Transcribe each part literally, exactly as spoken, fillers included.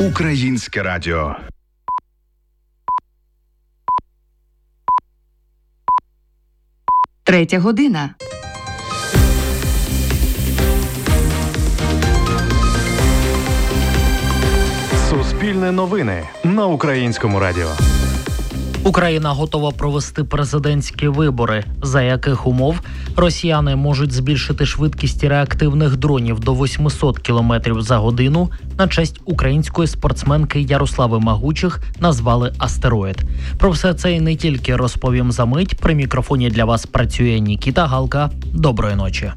Українське радіо. Третя година. Суспільне новини на Українському радіо. Україна готова провести президентські вибори, за яких умов росіяни можуть збільшити швидкість реактивних дронів до вісімсот кілометрів за годину на честь української спортсменки Ярослави Магучих назвали «Астероїд». Про все це і не тільки розповім за мить. При мікрофоні для вас працює Нікіта Галка. Доброї ночі.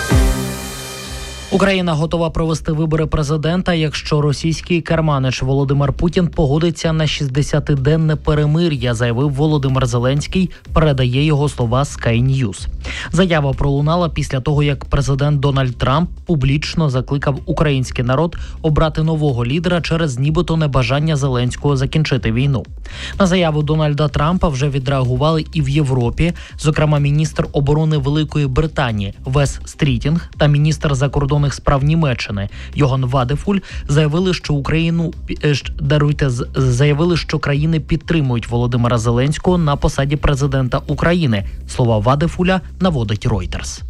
Україна готова провести вибори президента, якщо російський керманич Володимир Путін погодиться на шістдесятиденне перемир'я, заявив Володимир Зеленський, передає його слова Sky News. Заява пролунала після того, як президент Дональд Трамп публічно закликав український народ обрати нового лідера через нібито небажання Зеленського закінчити війну. На заяву Дональда Трампа вже відреагували і в Європі, зокрема міністр оборони Великої Британії Вес Стрітінг та міністр закордонних справ Німеччини Йоган Вадефуль заявили, що Україну даруйте заявили, що країни підтримують Володимира Зеленського на посаді президента України. Слова Вадефуля наводить Reuters.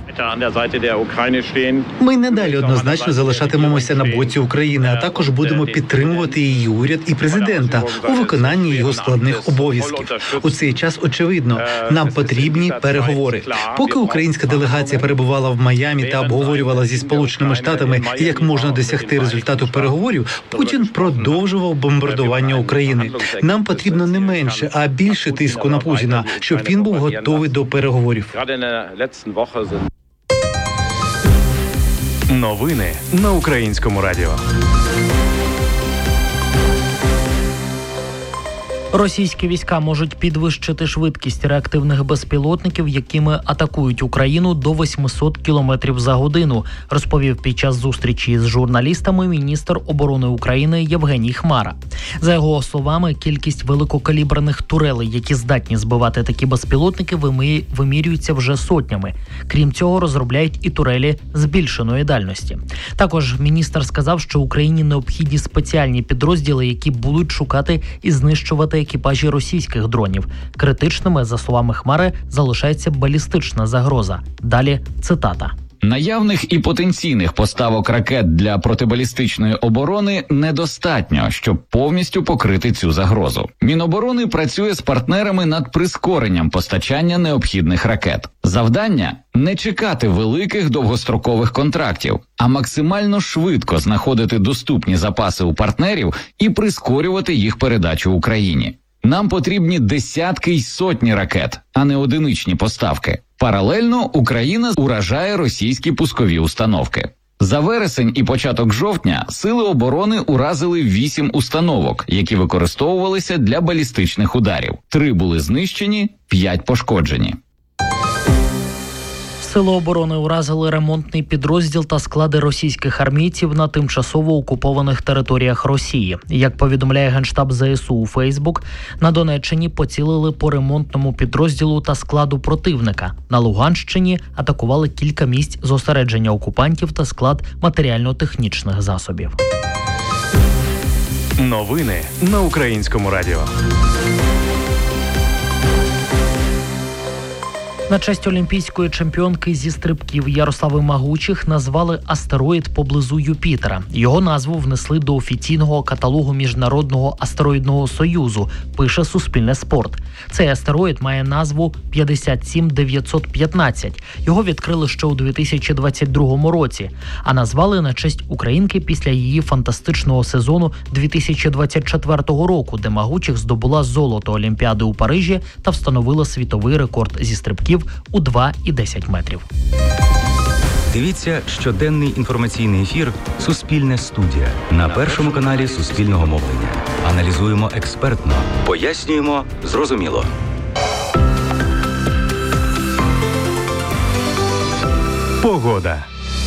Ми надалі однозначно залишатимемося на боці України, а також будемо підтримувати її уряд і президента у виконанні його складних обов'язків. У цей час, очевидно, нам потрібні переговори. Поки українська делегація перебувала в Майамі та обговорювала зі Сполученими Штатами, як можна досягти результату переговорів, Путін продовжував бомбардування України. Нам потрібно не менше, а більше тиску на Путіна, щоб він був готовий до переговорів. Новини на Українському радіо. Російські війська можуть підвищити швидкість реактивних безпілотників, якими атакують Україну, до вісімсот кілометрів за годину, розповів під час зустрічі з журналістами міністр оборони України Євгеній Хмара. За його словами, кількість великокаліберних турелей, які здатні збивати такі безпілотники, вимірюються вже сотнями. Крім цього, розробляють і турелі збільшеної дальності. Також міністр сказав, що Україні необхідні спеціальні підрозділи, які будуть шукати і знищувати екіпажі російських дронів. Критичними, за словами Хмари, залишається балістична загроза. Далі цитата. Наявних і потенційних поставок ракет для протибалістичної оборони недостатньо, щоб повністю покрити цю загрозу. Міноборони працює з партнерами над прискоренням постачання необхідних ракет. Завдання – не чекати великих довгострокових контрактів, а максимально швидко знаходити доступні запаси у партнерів і прискорювати їх передачу Україні. Нам потрібні десятки й сотні ракет, а не одиничні поставки. Паралельно Україна уражає російські пускові установки. За вересень і початок жовтня сили оборони уразили вісім установок, які використовувалися для балістичних ударів. Три були знищені, п'ять пошкоджені. Сили оборони уразили ремонтний підрозділ та склади російських армійців на тимчасово окупованих територіях Росії. Як повідомляє Генштаб ЗСУ у Фейсбук, на Донеччині поцілили по ремонтному підрозділу та складу противника. На Луганщині атакували кілька місць зосередження окупантів та склад матеріально-технічних засобів. Новини на Українському радіо. На честь олімпійської чемпіонки зі стрибків Ярослави Магучих назвали астероїд поблизу Юпітера. Його назву внесли до офіційного каталогу Міжнародного астероїдного союзу, пише Суспільне спорт. Цей астероїд має назву п'ятдесят сім дев'ятсот п'ятнадцять. Його відкрили ще у дві тисячі двадцять другому році, а назвали на честь українки після її фантастичного сезону дві тисячі двадцять четвертого року, де Магучих здобула золото Олімпіади у Парижі та встановила світовий рекорд зі стрибків у два і десять метрів. Дивіться щоденний інформаційний ефір «Суспільне студія» на Першому каналі Суспільного мовлення. Аналізуємо експертно, пояснюємо зрозуміло. Погода.